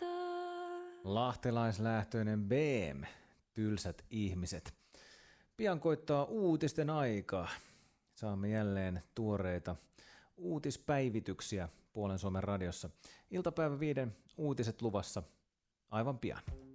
Lahtelaislähtöinen BM, tylsät ihmiset. Pian koittaa uutisten aikaa. Saamme jälleen tuoreita uutispäivityksiä Puolen Suomen radiossa. Iltapäivä 5 uutiset luvassa aivan pian.